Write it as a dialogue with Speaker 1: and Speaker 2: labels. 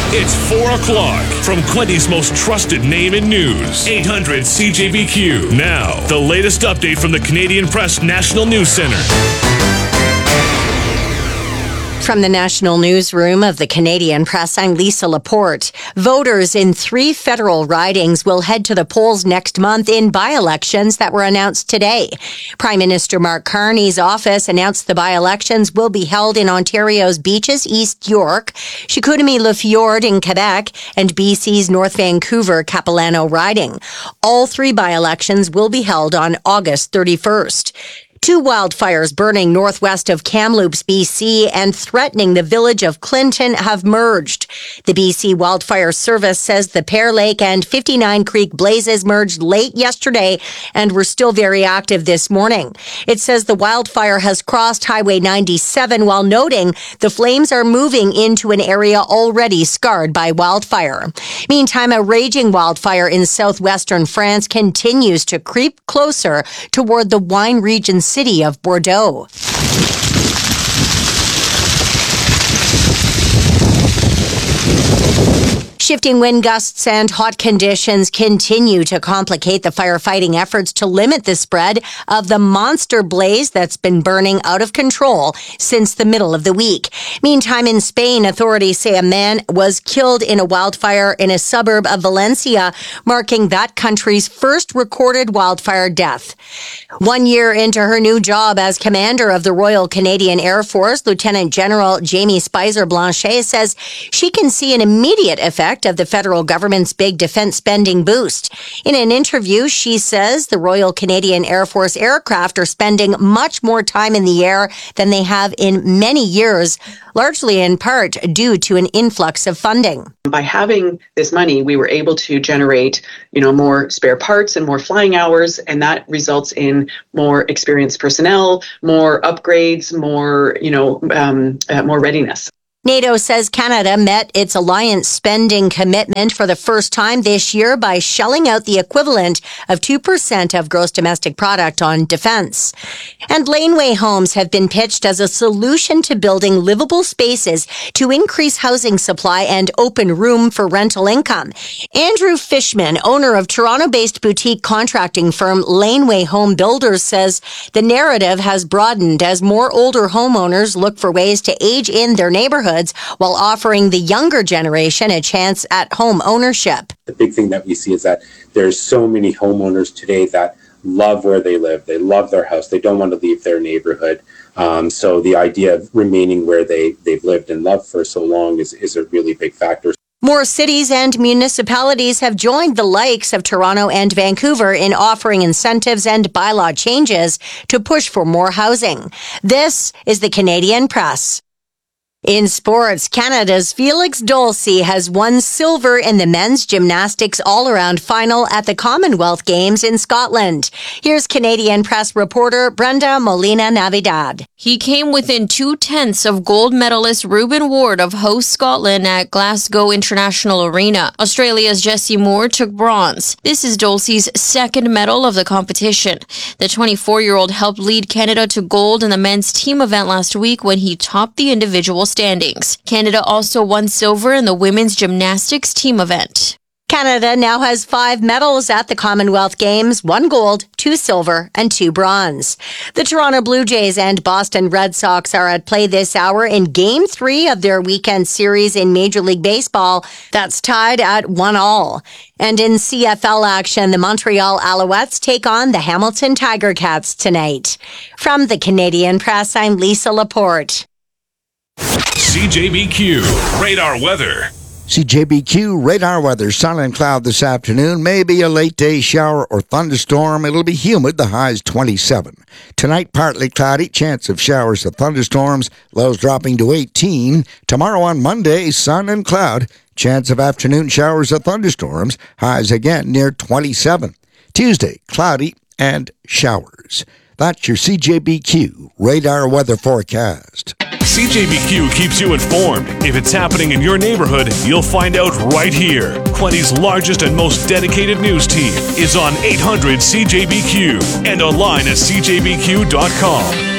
Speaker 1: It's 4 o'clock from Quinty's most trusted name in news. 800 CJBQ. Now, the latest update from the Canadian Press National News Centre.
Speaker 2: From the National Newsroom of the Canadian Press, I'm Lisa Laporte. Voters in 3 federal ridings will head to the polls next month in by-elections that were announced today. Prime Minister Mark Carney's office announced the by-elections will be held in Ontario's Beaches, East York, Chicoutimi-Le-Fjord in Quebec, and BC's North Vancouver Capilano riding. All 3 by-elections will be held on August 31st. 2 wildfires burning northwest of Kamloops, BC, and threatening the village of Clinton have merged. The BC Wildfire Service says the Pear Lake and 59 Creek blazes merged late yesterday and were still very active this morning. It says the wildfire has crossed Highway 97 while noting the flames are moving into an area already scarred by wildfire. Meantime, a raging wildfire in southwestern France continues to creep closer toward the wine region city of Bordeaux. Shifting wind gusts and hot conditions continue to complicate the firefighting efforts to limit the spread of the monster blaze that's been burning out of control since the middle of the week. Meantime, in Spain, authorities say a man was killed in a wildfire in a suburb of Valencia, marking that country's first recorded wildfire death. 1 year into her new job as commander of the Royal Canadian Air Force, Lieutenant General Jamie Spicer Blanchet says she can see an immediate effect of the federal government's big defense spending boost. In an interview, she says the Royal Canadian Air Force aircraft are spending much more time in the air than they have in many years, largely in part due to an influx of funding.
Speaker 3: By having this money, we were able to generate, more spare parts and more flying hours, and that results in more experienced personnel, more upgrades, more readiness.
Speaker 2: NATO says Canada met its alliance spending commitment for the first time this year by shelling out the equivalent of 2% of gross domestic product on defense. And laneway homes have been pitched as a solution to building livable spaces to increase housing supply and open room for rental income. Andrew Fishman, owner of Toronto-based boutique contracting firm Laneway Home Builders, says the narrative has broadened as more older homeowners look for ways to age in their neighborhood while offering the younger generation a chance at home ownership.
Speaker 4: The big thing that we see is that there's so many homeowners today that love where they live. They love their house. They don't want to leave their neighborhood. So the idea of remaining where they've lived and loved for so long is a really big factor.
Speaker 2: More cities and municipalities have joined the likes of Toronto and Vancouver in offering incentives and bylaw changes to push for more housing. This is the Canadian Press. In sports, Canada's Felix Dolce has won silver in the men's gymnastics all-around final at the Commonwealth Games in Scotland. Here's Canadian Press reporter Brenda Molina-Navidad.
Speaker 5: He came within 0.2 of gold medalist Reuben Ward of host Scotland at Glasgow International Arena. Australia's Jessie Moore took bronze. This is Dolce's second medal of the competition. The 24-year-old helped lead Canada to gold in the men's team event last week when he topped the individual standings. Canada also won silver in the women's gymnastics team event.
Speaker 2: Canada now has 5 medals at the Commonwealth Games, 1 gold, 2 silver, and 2 bronze. The Toronto Blue Jays and Boston Red Sox are at play this hour in Game 3 of their weekend series in Major League Baseball. That's tied at 1-1. And in CFL action, the Montreal Alouettes take on the Hamilton Tiger Cats tonight. From the Canadian Press, I'm Lisa Laporte.
Speaker 1: CJBQ Radar Weather.
Speaker 6: CJBQ radar weather, sun and cloud this afternoon. Maybe a late day shower or thunderstorm. It'll be humid. The high's 27. Tonight, partly cloudy. Chance of showers or thunderstorms. Lows dropping to 18. Tomorrow on Monday, sun and cloud. Chance of afternoon showers or thunderstorms. Highs again near 27. Tuesday, cloudy and showers. That's your CJBQ radar weather forecast.
Speaker 1: CJBQ keeps you informed. If it's happening in your neighborhood, you'll find out right here. Quinty's largest and most dedicated news team is on 800 CJBQ and online at CJBQ.com.